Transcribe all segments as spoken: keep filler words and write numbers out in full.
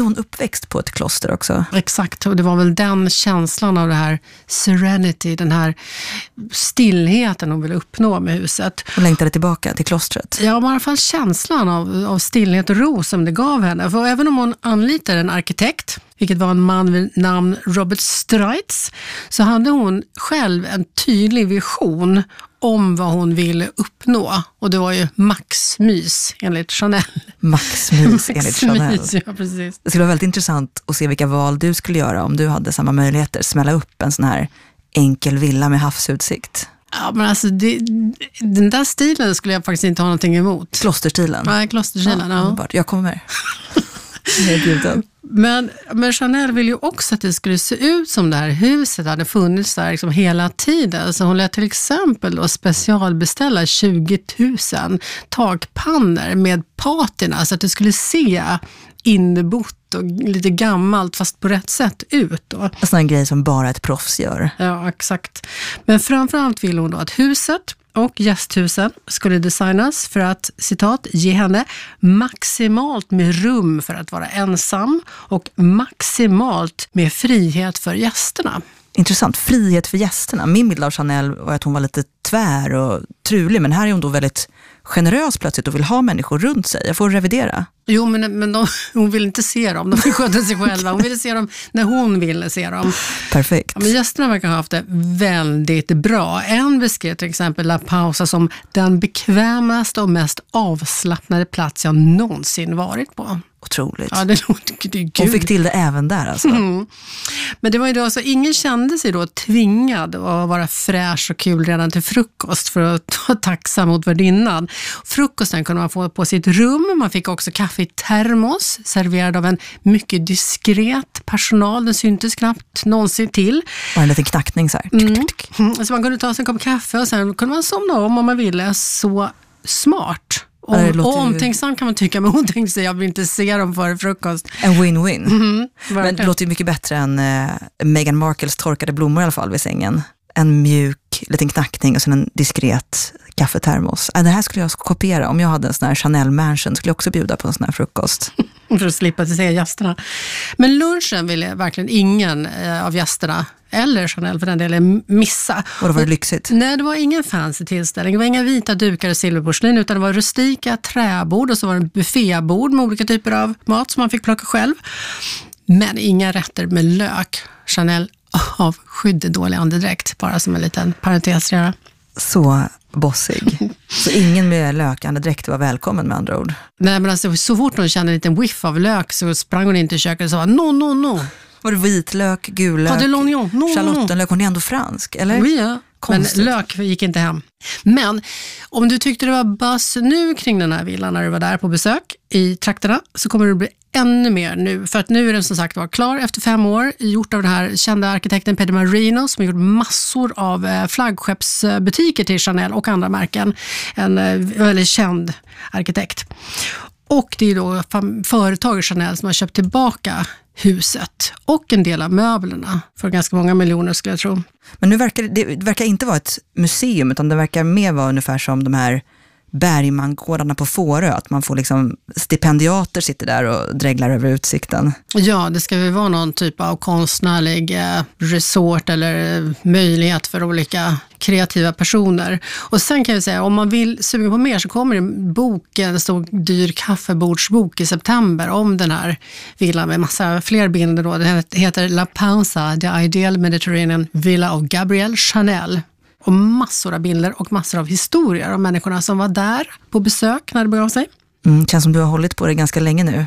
hon uppväxt på ett kloster också? Exakt, och det var väl den känslan av det här serenity, den här stillheten hon ville uppnå med huset. Hon längtade tillbaka till klostret. Ja, men i alla fall känslan av, av stillhet och ro som det gav henne. För även om hon anlitade en arkitekt, vilket var en man vid namn Robert Streitz, så hade hon själv en tydlig vision om vad hon ville uppnå. Och det var ju maxmys enligt Chanel. Maxmys enligt Chanel. Ja, precis. Det skulle vara väldigt intressant att se vilka val du skulle göra om du hade samma möjligheter. Smälla upp en sån här enkel villa med havsutsikt. Ja, men alltså det, den där stilen skulle jag faktiskt inte ha någonting emot. Klosterstilen? Nej, klosterstilen, ja. ja. Jag kommer. Jag är bjuden. Men, men Chanel ville ju också att det skulle se ut som det här huset hade funnits där liksom hela tiden. Så hon lät till exempel då specialbeställa tjugo tusen takpannor med patina så att det skulle se innebott och lite gammalt fast på rätt sätt ut då. En sån här grej som bara ett proffs gör. Ja, exakt. Men framförallt ville hon då att huset och gästhusen skulle designas för att, citat, ge henne maximalt med rum för att vara ensam och maximalt med frihet för gästerna. Intressant, frihet för gästerna. Min bild av Chanel var att hon var lite tvär och trulig, men här är hon då väldigt generös plötsligt och vill ha människor runt sig. Jag får revidera. Jo, men, men de, hon vill inte se dem. De vill sköta sig själva. Hon ville se dem när hon ville se dem. Perfekt. Ja, men gästerna verkar ha haft det väldigt bra. En beskrev till exempel La Pausa som den bekvämaste och mest avslappnade plats jag någonsin varit på. Otroligt. Ja, det låter det är Hon fick till det även där alltså. Mm. Men det var ju då alltså, ingen kände sig då tvingad att vara fräsch och kul redan till frukost för att vara tacksam mot värdinnan. Frukosten kunde man få på sitt rum. Man fick också kaffe i termos serverad av en mycket diskret personal. Den syntes knappt någonsin till. Bara en liten knackning så här. Mm. Mm. Så man kunde ta sig en kopp kaffe och sen kunde man somna om om man ville. Så smart. Om, ja, och omtänksam kan man tycka, men hon tänkte sig jag vill inte se dem före frukost. En win-win. Mm, men det låter ju mycket bättre än eh, Meghan Markles torkade blommor i alla fall vid sängen. En mjuk liten knackning och sen en diskret kaffetermos. Äh, det här skulle jag kopiera. Om jag hade en sån här Chanel Mansion skulle jag också bjuda på en sån här frukost. För att slippa att se gästerna. Men lunchen ville verkligen ingen eh, av gästerna eller Chanel för den delen missa. Och då var det lyxigt? Nej, det var ingen fancy tillställning. Det var inga vita dukar och silverporslin utan det var rustika träbord och så var det en buffébord med olika typer av mat som man fick plocka själv. Men inga rätter med lök. Chanel avskydde dålig andedräkt, bara som en liten parentes. Så bossig. Så ingen med lökandedräkt var välkommen med andra ord. Nej, men alltså, så fort hon kände en liten whiff av lök så sprang hon in till köket och sa no, no, no. Var det vitlök, gullök, no, no, charlottenlök? Hon är ändå fransk, eller? Oui, ja. Men lök gick inte hem. Men om du tyckte det var buzz nu kring den här villan när du var där på besök i trakterna så kommer det bli ännu mer nu. För att nu är den som sagt var klar efter fem år. Gjort av den här kända arkitekten Pedro Marino som har gjort massor av flaggskeppsbutiker till Chanel och andra märken. En väldigt känd arkitekt. Och det är då företag Chanel som har köpt tillbaka huset och en del av möblerna för ganska många miljoner skulle jag tro. Men nu verkar det, det verkar inte vara ett museum utan det verkar mer vara ungefär som de här bergmangårdarna på Fårö, att man får liksom stipendiater sitter där och dreglar över utsikten. Ja, det ska väl vara någon typ av konstnärlig resort eller möjlighet för olika kreativa personer. Och sen kan jag säga, om man vill suga på mer så kommer det en bok, en stor dyr kaffebordsbok i september om den här villan med massa fler bilder då. Det heter La Pausa, The Ideal Mediterranean Villa of Gabrielle Chanel. Och massor av bilder och massor av historier om människorna som var där på besök när det begav sig. Mm, känns som du har hållit på det ganska länge nu.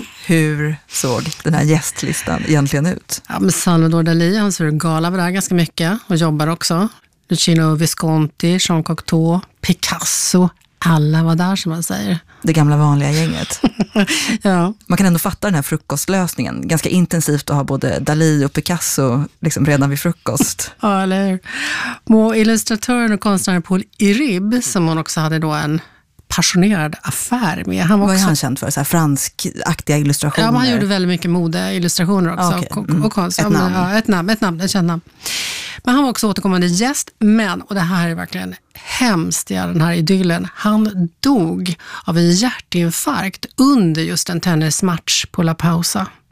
Hur såg den här gästlistan egentligen ut? Ja, men Salvador Dalí, hans gala var där ganska mycket och jobbar också. Luciano Visconti, Jean Cocteau, Picasso. Alla var där som man säger. Det gamla vanliga gänget. Ja. Man kan ändå fatta den här frukostlösningen. Ganska intensivt att ha både Dalí och Picasso liksom redan vid frukost. Ja, eller hur? Må illustratören och konstnären Paul Irib, som hon också hade då en passionerad affär med. Han var Vad är också... han känd för? Så här franskaktiga illustrationer? Ja, men han gjorde väldigt mycket modeillustrationer också. Okay. Och, mm. och konst. Ett namn. Ja, ett namn, ett namn, ett känt namn. Men han var också återkommande gäst, men, och det här är verkligen hemskt i den här idyllen, han dog av en hjärtinfarkt under just en tennismatch på La Pausa.